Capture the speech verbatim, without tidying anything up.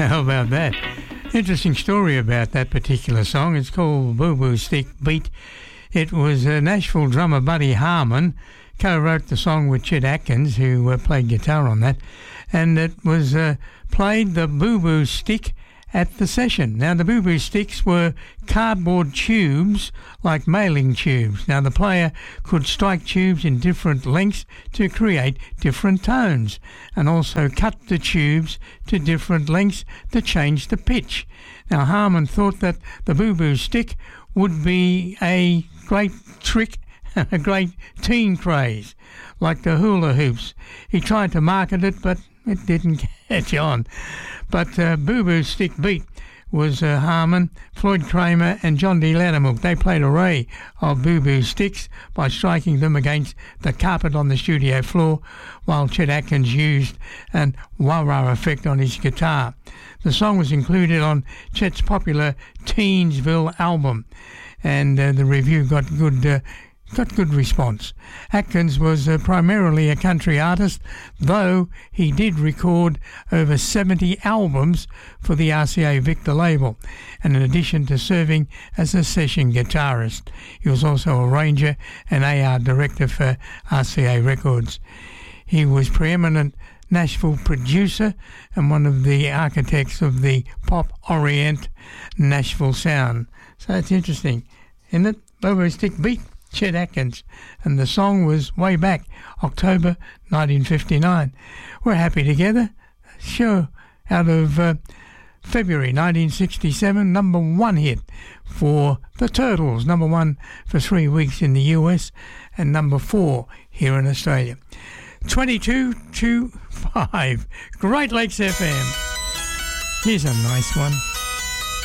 How about that? Interesting story about that particular song. It's called Boo Boo Stick Beat. It was uh, Nashville drummer Buddy Harman co-wrote the song with Chet Atkins, who uh, played guitar on that, and it was uh, played the Boo Boo Stick at the session. Now, the Boo Boo Sticks were cardboard tubes, like mailing tubes. Now, the player could strike tubes in different lengths to create different tones, and also cut the tubes to different lengths to change the pitch. Now, Harman thought that the Boo Boo Stick would be a great trick, a great teen craze, like the hula hoops. He tried to market it, but it didn't catch on. But uh, Boo Boo Stick Beat was uh, Harman, Floyd Kramer and John D. Loudermilk. They played an array of Boo Boo Sticks by striking them against the carpet on the studio floor, while Chet Atkins used an wah-wah effect on his guitar. The song was included on Chet's popular Teensville album, and uh, the review got good uh, got good response. Atkins was uh, primarily a country artist, though he did record over seventy albums for the R C A Victor label, and in addition to serving as a session guitarist, he was also a arranger and A R director for R C A Records. He was preeminent Nashville producer and one of the architects of the pop orient Nashville sound. So it's interesting, isn't it? Boo Boo Stick Beat, Chet Atkins, and the song was way back, October nineteen fifty-nine. We're happy together, sure, out of uh, February nineteen sixty-seven, number one hit for the Turtles, number one for three weeks in the U S, and number four here in Australia. twenty-two to five, Great Lakes F M. Here's a nice one.